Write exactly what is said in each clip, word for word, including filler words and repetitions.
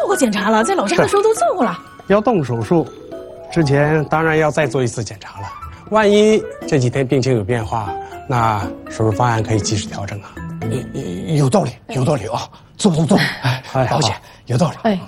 过检查了，在老家的时候都做过了。 要动手术之前，当然要再做一次检查了。万一这几天病情有变化，那手术方案可以及时调整啊。 有有道理，有道理啊！坐坐坐，哎，保险有道理。 哎，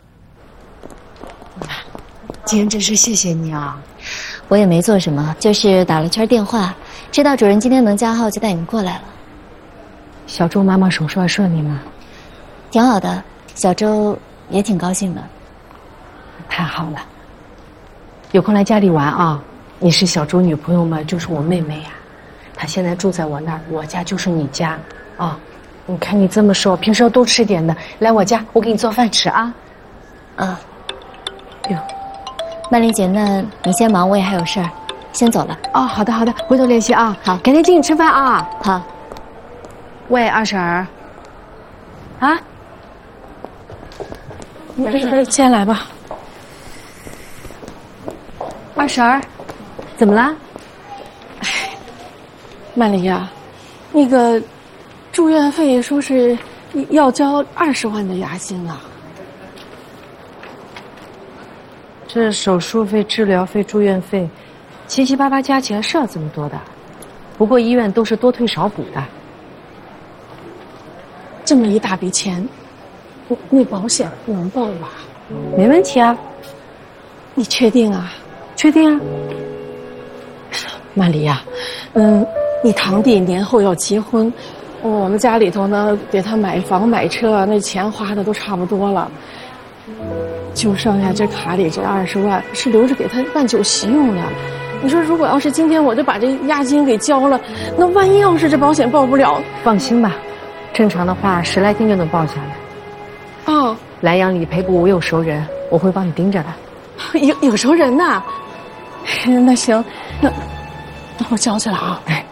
今天真是谢谢你啊！ 我也没做什么，就是打了圈电话，知道主任今天能加号，就带你们过来了。 小周妈妈手术还顺利吗？ 挺好的，小周也挺高兴的。 太好了，有空来家里玩啊！你是小周女朋友吗？就是我妹妹呀、啊，她现在住在我那儿，我家就是你家啊。你看你这么瘦，平时要多吃点的。来我家，我给你做饭吃啊。 啊，哟，曼丽姐，那你先忙，我也还有事儿，先走了。 哦，好的好的，回头联系啊。 好， 改天请你吃饭啊。 好。 喂，二婶儿。啊？ 没事，先来吧。 二婶儿，怎么了？ 哎，曼丽呀，那个住院费说是要交二十万的押金啊。 这手术费、治疗费、住院费，七七八八加起来是要这么多的。不过医院都是多退少补的。 这么一大笔钱，那保险能报吧？ 没问题啊。 你确定啊？ 确定啊。 曼丽呀，嗯，你堂弟年后要结婚，我们家里头呢给他买房买车，那钱花的都差不多了，就剩下这卡里这二十万是留着给他办酒席用的。你说如果要是今天我就把这押金给交了，那万一要是这保险报不了， 放心吧，正常的话十来天就能报下来。 哦， 莱阳理赔部我有熟人，我会帮你盯着的。 有有熟人呐？那行，那那我交去了啊。哎，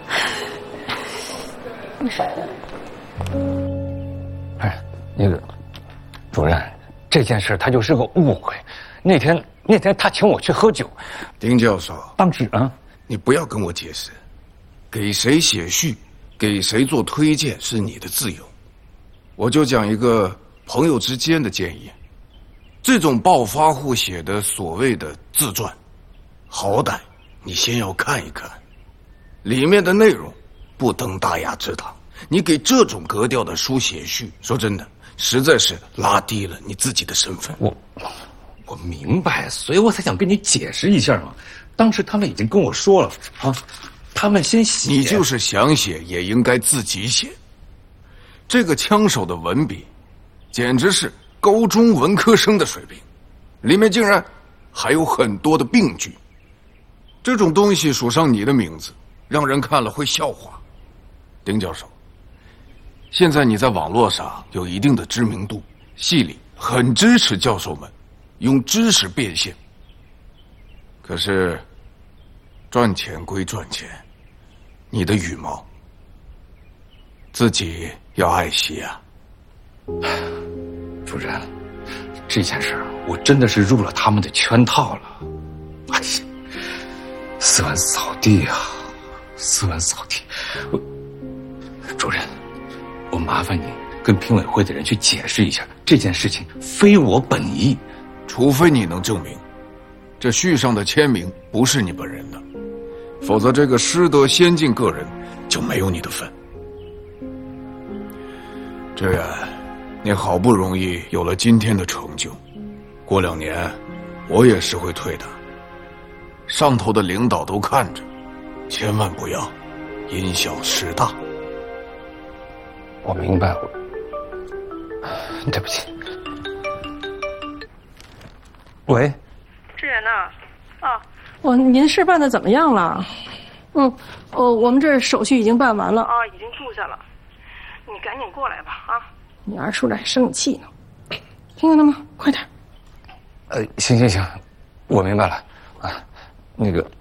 哎，那个主任，这件事他就是个误会。那天那天他请我去喝酒， 丁教授， 当时啊， 你不要跟我解释，给谁写序，给谁做推荐是你的自由。我就讲一个朋友之间的建议，这种暴发户写的所谓的自传，好歹你先要看一看，里面的内容不登大雅之堂。你给这种格调的书写序，说真的，实在是拉低了你自己的身份。 我我明白，所以我才想跟你解释一下嘛。当时他们已经跟我说了啊，他们先写。 你就是想写，也应该自己写。这个枪手的文笔，简直是高中文科生的水平，里面竟然还有很多的病句。这种东西署上你的名字，让人看了会笑话。丁教授，现在你在网络上有一定的知名度，系里很支持教授们用知识变现。可是，赚钱归赚钱，你的羽毛自己要爱惜啊。 主任，这件事我真的是入了他们的圈套了。哎呀，斯文扫地啊，斯文扫地。我，主任，我麻烦你跟评委会的人去解释一下，这件事情非我本意。 除非你能证明，这序上的签名不是你本人的，否则这个师德先进个人就没有你的份。这样，你好不容易有了今天的成就，过两年，我也是会退的。上头的领导都看着，千万不要因小失大。 我明白，对不起。喂， 志远呐，啊，我您事办的怎么样了？嗯，哦，我们这儿手续已经办完了啊，已经住下了。你赶紧过来吧啊！你二叔这还生你气呢，听见了吗？快点。 呃，行行行，我明白了啊，那个。